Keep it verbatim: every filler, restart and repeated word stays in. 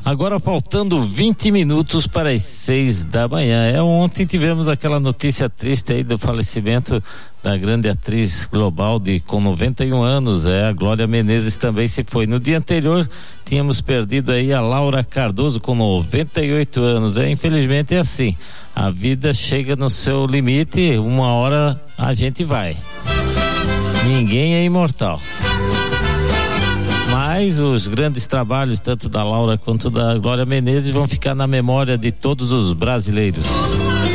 Agora faltando vinte minutos para as seis da manhã. É, ontem tivemos aquela notícia triste aí do falecimento da grande atriz global de com noventa e um anos, é a Glória Menezes também se foi. No dia anterior tínhamos perdido aí a Laura Cardoso com noventa e oito anos. É, infelizmente é assim. A vida chega no seu limite, uma hora a gente vai. Ninguém é imortal. Mas os grandes trabalhos, tanto da Laura quanto da Glória Menezes, vão ficar na memória de todos os brasileiros.